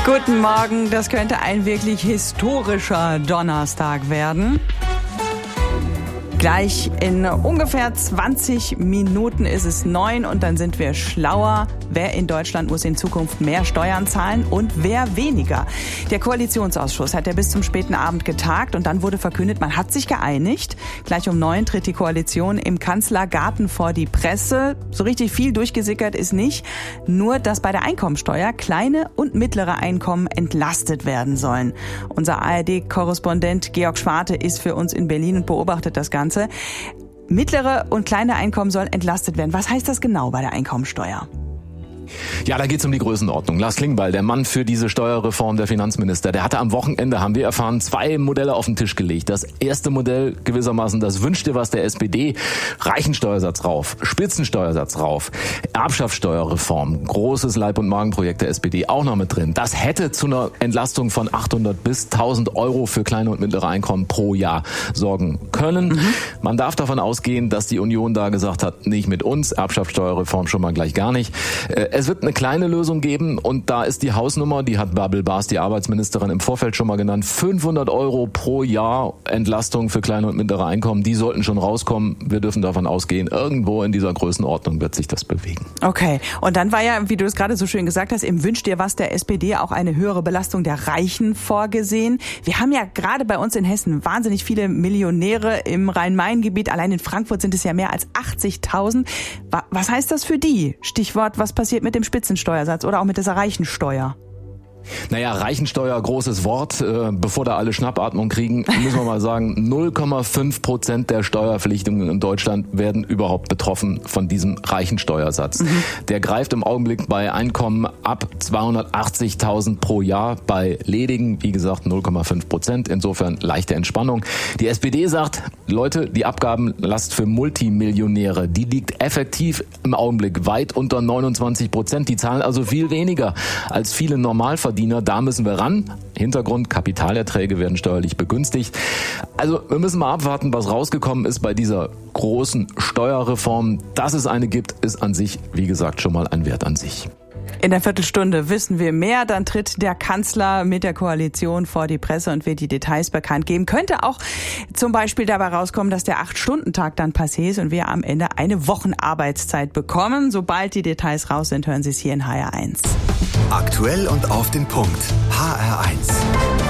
Guten Morgen, das könnte ein wirklich historischer Donnerstag werden. Gleich in ungefähr 20 Minuten ist es 9 und dann sind wir schlauer. Wer in Deutschland muss in Zukunft mehr Steuern zahlen und wer weniger? Der Koalitionsausschuss hat ja bis zum späten Abend getagt und dann wurde verkündet, man hat sich geeinigt. Gleich um 9 tritt die Koalition im Kanzlergarten vor die Presse. So richtig viel durchgesickert ist nicht. Nur, dass bei der Einkommensteuer kleine und mittlere Einkommen entlastet werden sollen. Unser ARD-Korrespondent Georg Schwarte ist für uns in Berlin und beobachtet das Ganze. Mittlere und kleine Einkommen sollen entlastet werden. Was heißt das genau bei der Einkommensteuer? Ja, da geht's um die Größenordnung. Lars Klingbeil, der Mann für diese Steuerreform, der Finanzminister, der hatte am Wochenende, haben wir erfahren, 2 Modelle auf den Tisch gelegt. Das erste Modell gewissermaßen, das Wünsch dir was der SPD, Reichensteuersatz rauf, Spitzensteuersatz rauf, Erbschaftssteuerreform, großes Leib- und Magenprojekt der SPD auch noch mit drin. Das hätte zu einer Entlastung von 800 bis 1000 Euro für kleine und mittlere Einkommen pro Jahr sorgen können. Man darf davon ausgehen, dass die Union da gesagt hat, nicht mit uns, Erbschaftssteuerreform schon mal gleich gar nicht. Es wird eine kleine Lösung geben und da ist die Hausnummer, die hat Bärbel Bas, die Arbeitsministerin, im Vorfeld schon mal genannt, 500 Euro pro Jahr Entlastung für kleine und mittlere Einkommen, die sollten schon rauskommen. Wir dürfen davon ausgehen, irgendwo in dieser Größenordnung wird sich das bewegen. Okay, und dann war ja, wie du es gerade so schön gesagt hast, im Wünsch dir was der SPD auch eine höhere Belastung der Reichen vorgesehen. Wir haben ja gerade bei uns in Hessen wahnsinnig viele Millionäre im Rhein-Main-Gebiet. Allein in Frankfurt sind es ja mehr als 80.000. Was heißt das für die? Stichwort, was passiert mit dem Spitzensteuersatz oder auch mit dieser Reichensteuer? Naja, Reichensteuer, großes Wort. Bevor da alle Schnappatmung kriegen, müssen wir mal sagen, 0,5% der Steuerpflichtigen in Deutschland werden überhaupt betroffen von diesem Reichensteuersatz. Der greift im Augenblick bei Einkommen ab 280.000 pro Jahr, bei ledigen, wie gesagt, 0,5%. Insofern leichte Entspannung. Die SPD sagt, Leute, die Abgabenlast für Multimillionäre, die liegt effektiv im Augenblick weit unter 29%. Die zahlen also viel weniger als viele Normalverdiener. Da müssen wir ran. Hintergrund, Kapitalerträge werden steuerlich begünstigt. Also wir müssen mal abwarten, was rausgekommen ist bei dieser großen Steuerreform. Dass es eine gibt, ist an sich, wie gesagt, schon mal ein Wert an sich. In der Viertelstunde wissen wir mehr. Dann tritt der Kanzler mit der Koalition vor die Presse und wird die Details bekannt geben. Könnte auch zum Beispiel dabei rauskommen, dass der 8-Stunden-Tag dann passé ist und wir am Ende eine Wochenarbeitszeit bekommen. Sobald die Details raus sind, hören Sie es hier in HR1. Aktuell und auf den Punkt. HR1.